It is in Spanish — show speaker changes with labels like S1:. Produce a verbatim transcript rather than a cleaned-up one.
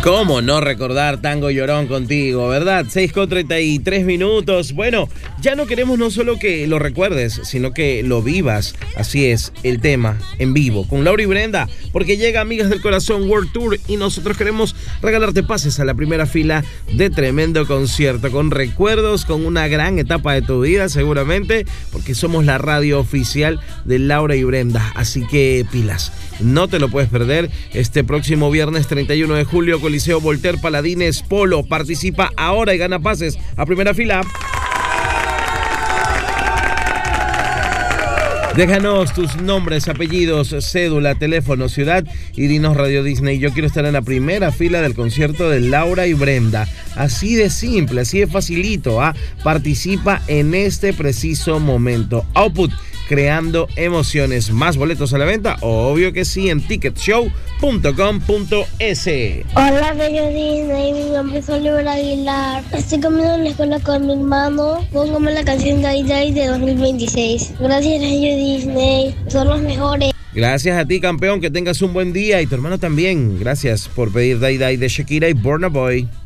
S1: ¿Cómo no recordar Tango Llorón contigo, verdad? seis con treinta y tres minutos. Bueno, ya no queremos no solo que lo recuerdes, sino que lo vivas. Así es, el tema en vivo con Laura y Brenda, porque llega Amigas del Corazón World Tour y nosotros queremos regalarte pases a la primera fila de tremendo concierto, con recuerdos, con una gran etapa de tu vida seguramente, porque somos la radio oficial de Laura y Brenda. Así que pilas, no te lo puedes perder este próximo viernes treinta y uno de julio, Coliseo Voltaire Paladines Polo. Participa ahora y gana pases a primera fila. Déjanos tus nombres, apellidos, cédula, teléfono, ciudad y dinos Radio Disney. Yo quiero estar en la primera fila del concierto de Laura y Brenda. Así de simple, así de facilito. ¿ah? Participa en este preciso momento. Output, creando emociones. ¿Más boletos a la venta? Obvio que sí, en ticket show punto com punto es.
S2: Hola, Radio Disney. Mi nombre es Oliver Aguilar. Estoy comiendo en la escuela con mi hermano. Póngame la canción Day Day de dos mil veintiséis. Gracias, Radio Disney. Son los mejores.
S1: Gracias a ti, campeón. Que tengas un buen día. Y tu hermano también. Gracias por pedir Day Day de Shakira y Burna Boy.